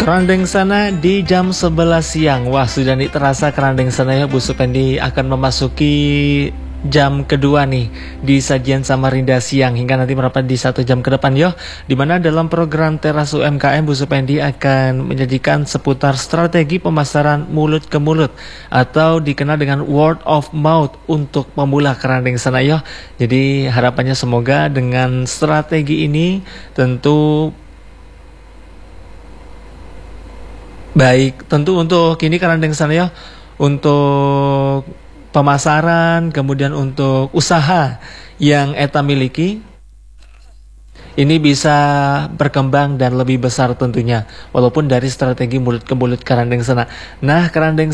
Kerandeng sana di jam 11 siang. Wah, sudah nih terasa kerandeng sana ya, Bu Supendi akan memasuki jam kedua nih di sajian Samarinda siang hingga nanti merapat di 1 jam ke depan yo. Dimana dalam program Teras UMKM Bu Supendi akan menyajikan seputar strategi pemasaran mulut ke mulut atau dikenal dengan word of mouth untuk memulai kerandeng sana yo. Jadi harapannya semoga dengan strategi ini tentu baik, tentu untuk kini kerandeng sana ya, untuk pemasaran, kemudian untuk usaha yang Eta miliki, ini bisa berkembang dan lebih besar tentunya, walaupun dari strategi mulut ke mulut kerandeng sana. Nah, kerandeng